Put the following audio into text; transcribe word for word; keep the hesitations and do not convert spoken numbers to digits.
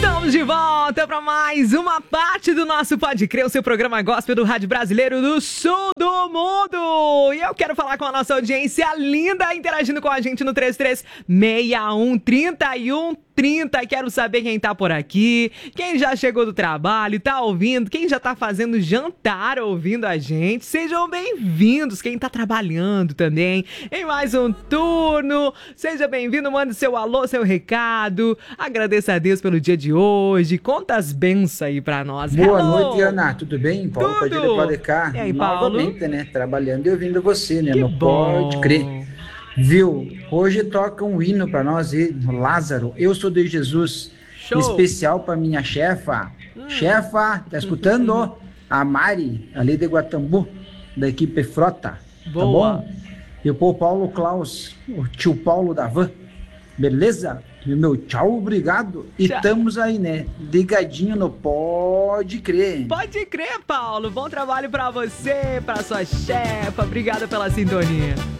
Estamos de volta para mais uma parte do nosso Pode Crer, o seu programa gospel do Rádio Brasileiro do Sul do Mundo. E eu quero falar com a nossa audiência linda, interagindo com a gente no três três seis um, três um trinta. Quero saber quem tá por aqui, quem já chegou do trabalho, tá ouvindo, quem já tá fazendo jantar ouvindo a gente. Sejam bem-vindos, quem tá trabalhando também em mais um turno. Seja bem-vindo, mande seu alô, seu recado. Agradeça a Deus pelo dia de hoje. Conta as bênçãos aí pra nós. Boa Hello. noite, Ana. Tudo bem? Paulo Padilha pode cá. E aí, Paulo? Novamente, né? Trabalhando e ouvindo você, né? Que no bom. Pode Crer. Viu? Hoje toca um hino pra nós aí, Lázaro. Eu sou de Jesus. Show. Especial pra minha chefa. Hum. Chefa, tá escutando? A Mari, ali de Guatambu, da equipe Frota. Boa. Tá bom? E o Paulo Klaus, o tio Paulo da Van. Beleza? E meu tchau, obrigado. E Tchau. estamos aí, né? Ligadinho no Pode Crer. Pode crer, Paulo. Bom trabalho pra você, pra sua chefa. Obrigada pela sintonia.